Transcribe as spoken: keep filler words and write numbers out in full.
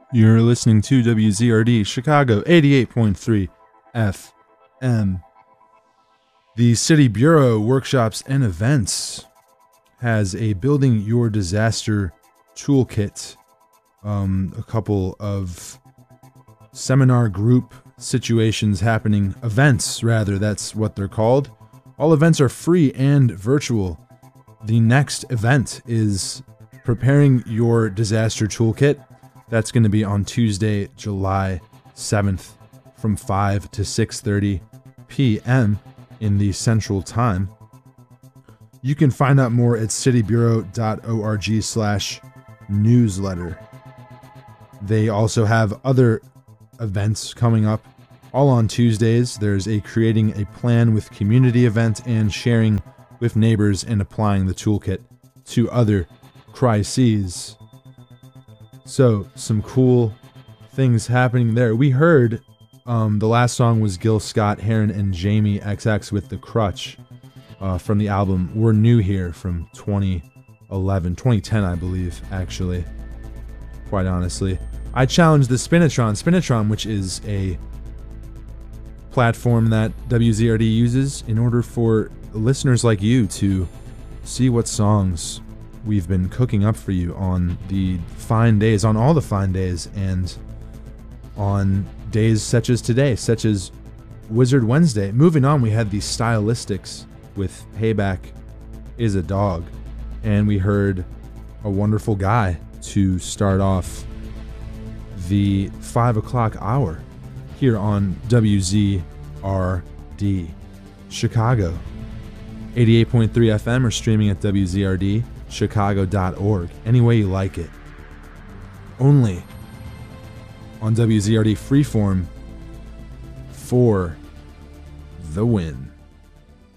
You're listening to W Z R D Chicago eighty-eight point three F M. The City Bureau Workshops and Events has a Building Your Disaster Toolkit, um, a couple of seminar group situations happening, events rather, that's what they're called. All events are free and virtual. The next event is Preparing Your Disaster Toolkit. That's going to be on Tuesday, July seventh from five to six thirty p.m. in the Central Time. You can find out more at citybureau.org slash newsletter. They also have other events coming up all on Tuesdays. There's a Creating a Plan with Community event and Sharing with Neighbors and Applying the Toolkit to Other Crises. So, some cool things happening there. We heard um, the last song was Gil Scott Heron and Jamie X X with The Crutch uh, from the album We're New Here from twenty eleven, twenty ten, I believe, actually. Quite honestly. I challenged the Spinitron. Spinitron, which is a platform that W Z R D uses in order for listeners like you to see what songs we've been cooking up for you on the fine days, on all the fine days, and on days such as today, such as Wizard Wednesday. Moving on, we had the Stylistics with Payback is a Dog, and we heard A Wonderful Guy to start off the five o'clock hour here on W Z R D Chicago eighty-eight point three F M or streaming at W Z R D chicago dot org. Any way you like it. Only on W Z R D Freeform for the win.